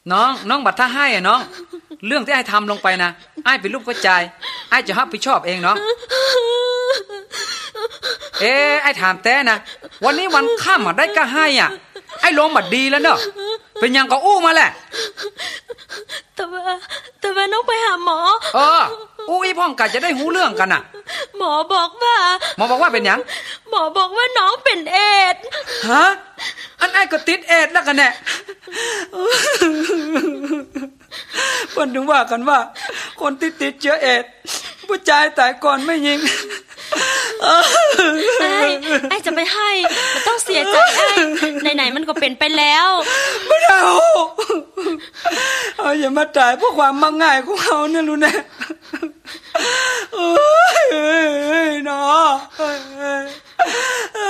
น้องบัดถ้าให้น้องเรื่องที่ไอ้ทำลงไปนะไอ้เป็นลูกเข้าใจไอ้จะรับผิดชอบเองน้องไอ้ถามแต่นะวันนี้วันค่ำได้ก็ให้ไอ้ลงบัดดีแล้วเนอะเป็นยังก็อู้มาแหละแต่ว่าน้องไปหาหมออู้อีพ่องกันจะได้หูเรื่องกันหมอบอกว่าเป็นยังหมอบอกว่าน้องเป็นเอดส์ฮะอันไอ้ก็ติดเอดส์แล้วกันแน่เพิ่นถึงว่ากันว่าคนติดเชื้อเอดส์ผู้ชายตายก่อนไม่ยิงไอ้จะไปให้มันต้องเสียใจไหนมันก็เป็นไปแล้วไม่เอาอย่ามาตายเพราะความมักง่ายของเขาเนี่ยรู้แน่เนาะ